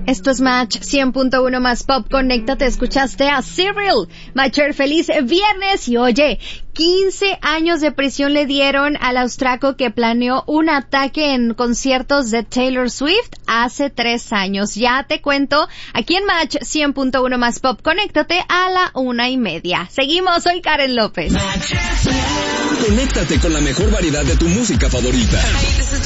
Esto es Match 100.1 más Pop. Conéctate, escuchaste a Cyril. Matcher, feliz viernes. Y oye, 15 años de prisión le dieron al austriaco que planeó un ataque en conciertos de Taylor Swift hace 3 años. Ya te cuento aquí en Match 100.1 más Pop. Conéctate a la 1:30. Seguimos, soy Karen López. Conéctate con la mejor variedad de tu música favorita.